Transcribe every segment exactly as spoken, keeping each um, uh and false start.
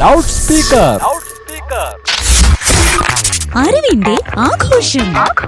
Loud speaker. അറിവിന്റെ ആഘോഷം.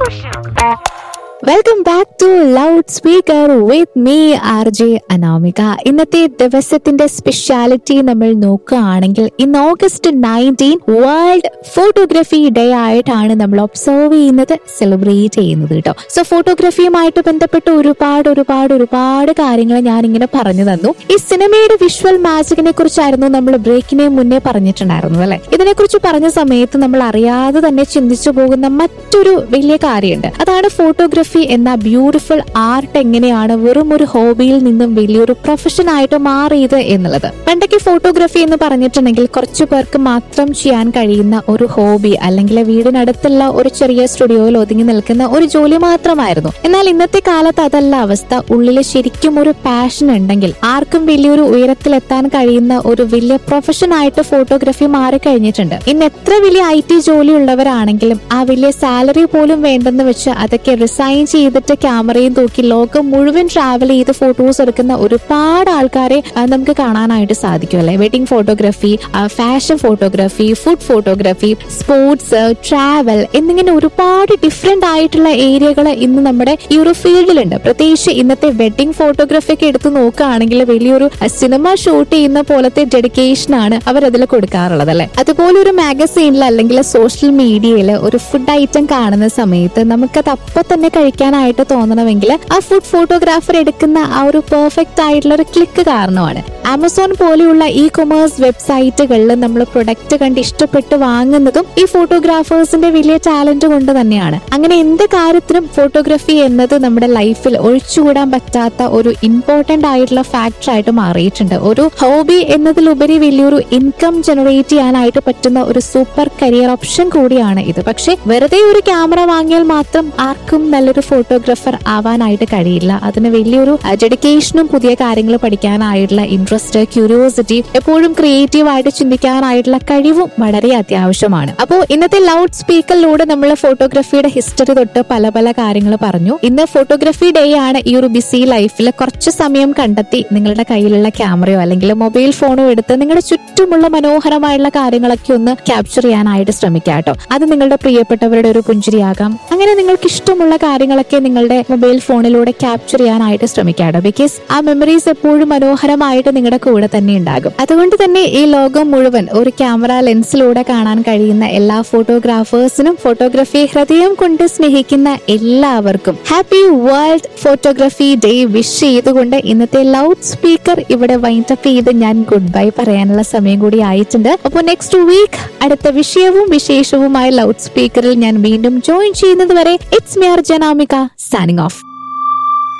Welcome back to loud speaker with me R J Anamika. ഇന്നത്തെ ദിവസത്തിന്റെ സ്പെഷ്യാലിറ്റി നമ്മൾ നോക്കുകയാണെങ്കിൽ ഇന്ന് August nineteen world photography day ആയിട്ടാണ് നമ്മൾ ഒബ്സർവ് ചെയ്യുന്നത്, സെലിബ്രേറ്റ് ചെയ്യുന്നത് കേട്ടോ. സോ ഫോട്ടോഗ്രാഫിയുമായിട്ട് ബന്ധപ്പെട്ട് ഒരുപാട് ഒരുപാട് ഒരുപാട് കാര്യങ്ങൾ ഞാൻ ഇങ്ങനെ പറഞ്ഞു തന്നു. ഈ സിനിമയുടെ വിഷ്വൽ മാജിക്കിനെ കുറിച്ചായിരുന്നു നമ്മൾ ബ്രേക്കിനെ മുന്നേ പറഞ്ഞിട്ടുണ്ടായിരുന്നു അല്ലെ. ഇതിനെക്കുറിച്ച് പറഞ്ഞ സമയത്ത് നമ്മൾ അറിയാതെ തന്നെ ചിന്തിച്ചു പോകുന്ന മറ്റൊരു വലിയ കാര്യമുണ്ട്. അതാണ് ഫോട്ടോഗ്രാഫി എന്ന ബ്യൂട്ടിഫുൾ ആർട്ട് എങ്ങനെയാണ് വെറും ഒരു ഹോബിയിൽ നിന്നും വലിയൊരു പ്രൊഫഷൻ ആയിട്ട് മാറിയത് എന്നുള്ളത്. പണ്ടൊക്കെ ഫോട്ടോഗ്രാഫി എന്ന് പറഞ്ഞിട്ടുണ്ടെങ്കിൽ കുറച്ചു പേർക്ക് മാത്രം ചെയ്യാൻ കഴിയുന്ന ഒരു ഹോബി, അല്ലെങ്കിൽ വീടിനടുത്തുള്ള ഒരു ചെറിയ സ്റ്റുഡിയോയിൽ ഒതുങ്ങി നിൽക്കുന്ന ഒരു ജോലി മാത്രമായിരുന്നു. എന്നാൽ ഇന്നത്തെ കാലത്ത് അതല്ല അവസ്ഥ. ഉള്ളിൽ ശരിക്കും ഒരു പാഷൻ ഉണ്ടെങ്കിൽ ആർക്കും വലിയൊരു ഉയരത്തിലെത്താൻ കഴിയുന്ന ഒരു വലിയ പ്രൊഫഷൻ ആയിട്ട് ഫോട്ടോഗ്രാഫി മാറിക്കഴിഞ്ഞിട്ടുണ്ട്. ഇന്ന് എത്ര വലിയ ഐ ടി ജോലി ഉള്ളവരാണെങ്കിലും ആ വലിയ സാലറി പോലും വേണ്ടെന്ന് വെച്ച് അതൊക്കെ റിസൈൻ ചെയ്തിട്ട് ക്യാമറയും തൂക്കി ലോകം മുഴുവൻ ട്രാവൽ ചെയ്ത് ഫോട്ടോസ് എടുക്കുന്ന ഒരുപാട് ആൾക്കാരെ നമുക്ക് കാണാനായിട്ട് സാധിക്കും അല്ലെ. Wedding photography, fashion photography, food photography, sports, travel എന്നിങ്ങനെ ഒരുപാട് ഡിഫറെന്റ് ആയിട്ടുള്ള ഏരിയകൾ ഇന്ന് നമ്മുടെ ഈ ഒരു ഫീൽഡിലുണ്ട്. പ്രത്യേകിച്ച് ഇന്നത്തെ വെഡിങ് ഫോട്ടോഗ്രാഫി ഒക്കെ എടുത്ത് നോക്കുകയാണെങ്കിൽ വലിയൊരു സിനിമ ഷൂട്ട് ചെയ്യുന്ന പോലത്തെ ഡെഡിക്കേഷൻ ആണ് അവർ അതിൽ കൊടുക്കാറുള്ളത് അല്ലെ. അതുപോലെ ഒരു മാഗസീനിൽ അല്ലെങ്കിൽ സോഷ്യൽ മീഡിയയിൽ ഒരു ഫുഡ് ഐറ്റം കാണുന്ന സമയത്ത് നമുക്കത് അപ്പൊ തന്നെ കഴിക്കാനായിട്ട് തോന്നണമെങ്കിൽ ആ ഫുഡ് ഫോട്ടോഗ്രാഫർ എടുക്കുന്ന ആ ഒരു പെർഫെക്റ്റ് ആയിട്ടുള്ള ഒരു ക്ലിക്ക് കാരണമാണ്. ആമസോൺ പോലെയുള്ള ഇ കൊമേഴ്സ് വെബ്സൈറ്റുകളിൽ നമ്മൾ പ്രൊഡക്റ്റ് കണ്ട് ഇഷ്ടപ്പെട്ട് വാങ്ങുന്നതും ഈ ഫോട്ടോഗ്രാഫേഴ്സിന്റെ വലിയ ടാലന്റ് കൊണ്ട് തന്നെയാണ്. അങ്ങനെ എന്ത് കാര്യത്തിനും ഫോട്ടോഗ്രാഫി എന്നത് നമ്മുടെ ലൈഫിൽ ഒഴിച്ചുകൂടാൻ പറ്റാത്ത ഒരു ഇമ്പോർട്ടന്റ് ആയിട്ടുള്ള ഫാക്ടർ ആയിട്ട് മാറിയിട്ടുണ്ട്. ഒരു ഹോബി എന്നതിലുപരി വലിയൊരു ഇൻകം ജനറേറ്റ് ചെയ്യാനായിട്ട് പറ്റുന്ന ഒരു സൂപ്പർ കരിയർ ഓപ്ഷൻ കൂടിയാണ് ഇത്. പക്ഷെ വെറുതെ ഒരു ക്യാമറ വാങ്ങിയാൽ മാത്രം ആർക്കും നല്ലൊരു ഫോട്ടോഗ്രാഫർ ആവാനായിട്ട് കഴിയില്ല. അതിന് വലിയൊരു ഡെഡിക്കേഷനും പുതിയ കാര്യങ്ങൾ പഠിക്കാനായിട്ടുള്ള ഇൻട്രസ്റ്റ്, ക്യൂരിയോസിറ്റി, എപ്പോഴും ക്രിയേറ്റീവ് ആയിട്ട് ചിന്തിക്കാനായിട്ടുള്ള കഴിവും വളരെ അത്യാവശ്യമാണ്. അപ്പോൾ ഇന്നത്തെ ലൗഡ് സ്പീക്കറിലൂടെ നമ്മൾ ഫോട്ടോഗ്രാഫിയുടെ ഹിസ്റ്ററി തൊട്ട് പല പല കാര്യങ്ങൾ പറഞ്ഞു. ഇന്ന് ഫോട്ടോഗ്രാഫി ഡേ ആണ്. ഈ ഒരു ബിസി ലൈഫിൽ കുറച്ച് സമയം കണ്ടെത്തി നിങ്ങളുടെ കയ്യിലുള്ള ക്യാമറയോ അല്ലെങ്കിൽ മൊബൈൽ ഫോണോ എടുത്ത് നിങ്ങളുടെ ചുറ്റുമുള്ള മനോഹരമായുള്ള കാര്യങ്ങളൊക്കെ ഒന്ന് ക്യാപ്ചർ ചെയ്യാനായിട്ട് ശ്രമിക്കാം കേട്ടോ. അത് നിങ്ങളുടെ പ്രിയപ്പെട്ടവരുടെ ഒരു പുഞ്ചിരിയാകാം. അങ്ങനെ നിങ്ങൾക്ക് ഇഷ്ടമുള്ള കാര്യങ്ങളൊക്കെ നിങ്ങളുടെ മൊബൈൽ ഫോണിലൂടെ ക്യാപ്ചർ ചെയ്യാനായിട്ട് ശ്രമിക്കാട്ടോ. ബിക്കോസ് ആ മെമ്മറീസ് എപ്പോഴും മനോഹരമായിട്ട് നിങ്ങളുടെ കൂടെ തന്നെ ഉണ്ടാകും. അതുകൊണ്ട് തന്നെ ഈ ലോകം മുഴുവൻ ഒരു ക്യാമറ ലെൻസിലൂടെ കാണാൻ കഴിയുന്ന എല്ലാ ഫോട്ടോഗ്രാഫേഴ്സിനും ഫോട്ടോഗ്രാഫി ഹൃദയം കൊണ്ട് സ്നേഹിക്കുന്ന എല്ലാവർക്കും happy world photography day wish ചെയ്തുകൊണ്ട് ഇന്നത്തെ ലൗഡ് സ്പീക്കർ ഇവിടെ വൈൻഡ് അപ്പ് ചെയ്ത് ഞാൻ ഗുഡ് ബൈ പറയാനുള്ള സമയം കൂടി ആയിട്ടുണ്ട്. അപ്പോൾ നെക്സ്റ്റ് വീക്ക് അടുത്ത വിഷയവും വിശേഷവുമായി ലൗഡ് സ്പീക്കറിൽ ഞാൻ വീണ്ടും ജോയിൻ ചെയ്യുന്നത് വരെ it's me R J Anamika signing off.